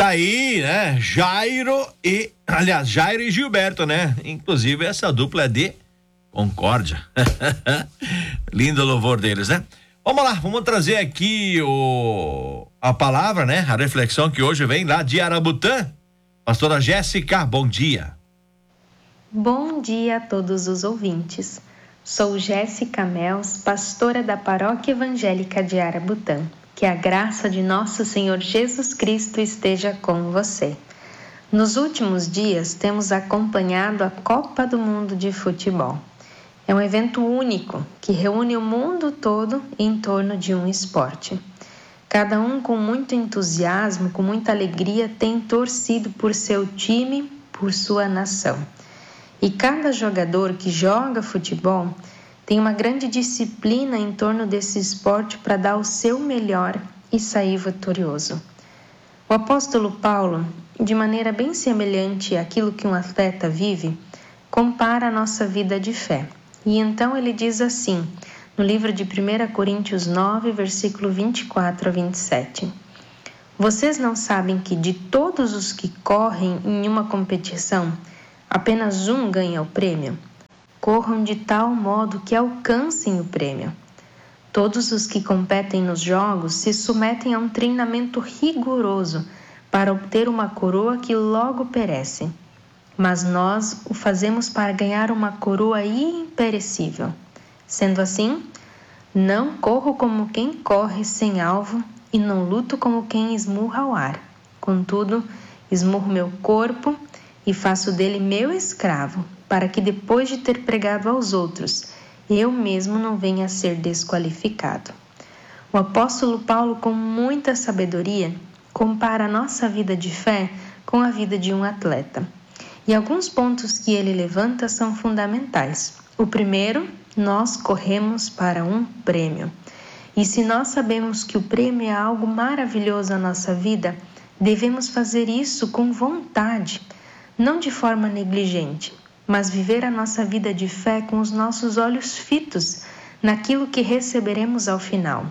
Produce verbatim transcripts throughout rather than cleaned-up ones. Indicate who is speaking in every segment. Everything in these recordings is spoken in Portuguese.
Speaker 1: Tá aí, né? Jairo e, aliás, Jairo e Gilberto, né? Inclusive essa dupla é de Concórdia. Lindo louvor deles, né? Vamos lá, vamos trazer aqui o a palavra, né? A reflexão que hoje vem lá de Arabutã. Pastora Jéssica, bom dia.
Speaker 2: Bom dia a todos os ouvintes. Sou Jéssica Mels, pastora da Paróquia Evangélica de Arabutã. Que a graça de nosso Senhor Jesus Cristo esteja com você. Nos últimos dias temos acompanhado a Copa do Mundo de Futebol. É um evento único que reúne o mundo todo em torno de um esporte. Cada um com muito entusiasmo, com muita alegria, tem torcido por seu time, por sua nação. E cada jogador que joga futebol tem uma grande disciplina em torno desse esporte para dar o seu melhor e sair vitorioso. O apóstolo Paulo, de maneira bem semelhante àquilo que um atleta vive, compara a nossa vida de fé. E então ele diz assim, no livro de primeira Coríntios nove, versículo vinte e quatro a vinte e sete. Vocês não sabem que de todos os que correm em uma competição, apenas um ganha o prêmio? Corram de tal modo que alcancem o prêmio. Todos os que competem nos jogos se submetem a um treinamento rigoroso para obter uma coroa que logo perece. Mas nós o fazemos para ganhar uma coroa imperecível. Sendo assim, não corro como quem corre sem alvo e não luto como quem esmurra ao ar. Contudo, esmurro meu corpo e faço dele meu escravo, para que depois de ter pregado aos outros, eu mesmo não venha a ser desqualificado. O apóstolo Paulo, com muita sabedoria, compara a nossa vida de fé com a vida de um atleta. E alguns pontos que ele levanta são fundamentais. O primeiro, nós corremos para um prêmio. E se nós sabemos que o prêmio é algo maravilhoso na nossa vida, devemos fazer isso com vontade, não de forma negligente, mas viver a nossa vida de fé com os nossos olhos fitos naquilo que receberemos ao final.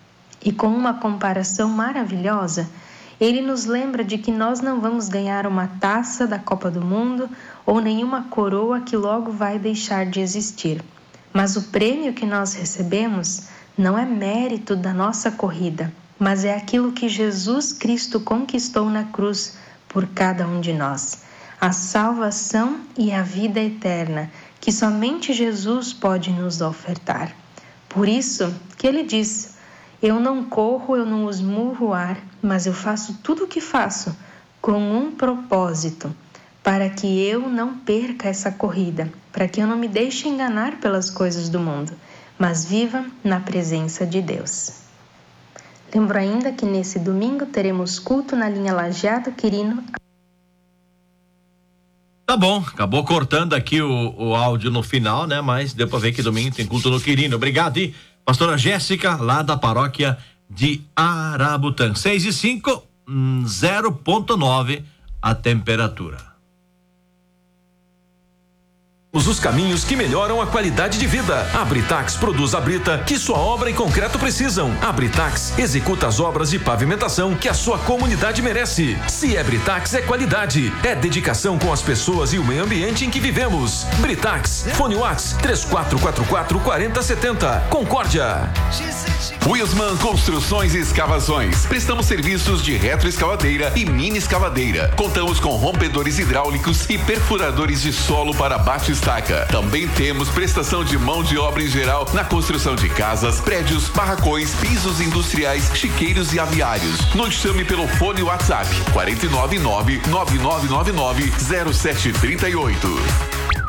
Speaker 2: E com uma comparação maravilhosa, ele nos lembra de que nós não vamos ganhar uma taça da Copa do Mundo ou nenhuma coroa que logo vai deixar de existir. Mas o prêmio que nós recebemos não é mérito da nossa corrida, mas é aquilo que Jesus Cristo conquistou na cruz por cada um de nós. A salvação e a vida eterna, que somente Jesus pode nos ofertar. Por isso que ele diz, eu não corro, eu não esmurro o ar, mas eu faço tudo o que faço com um propósito, para que eu não perca essa corrida, para que eu não me deixe enganar pelas coisas do mundo, mas viva na presença de Deus. Lembro ainda que nesse domingo teremos culto na linha Lajeado Quirino.
Speaker 1: Tá bom, acabou cortando aqui o, o áudio no final, né? Mas deu pra ver que domingo tem culto no Quirino. Obrigado, e pastora Jéssica, lá da paróquia de Arabutã. seis e cinco, zero ponto nove a temperatura.
Speaker 3: Os caminhos que melhoram a qualidade de vida. A Britax produz a brita que sua obra e concreto precisam. A Britax executa as obras de pavimentação que a sua comunidade merece. Se é Britax, é qualidade. É dedicação com as pessoas e o meio ambiente em que vivemos. Britax, fone Whats três quatro quatro quatro, quatro zero sete zero. Concórdia.
Speaker 4: Wilsman Construções e Escavações. Prestamos serviços de retroescavadeira e mini escavadeira. Contamos com rompedores hidráulicos e perfuradores de solo para bate-estaca. Também temos prestação de mão de obra em geral na construção de casas, prédios, barracões, pisos industriais, chiqueiros e aviários. Nos chame pelo fone WhatsApp quatro nove nove, nove nove nove nove, zero sete três oito.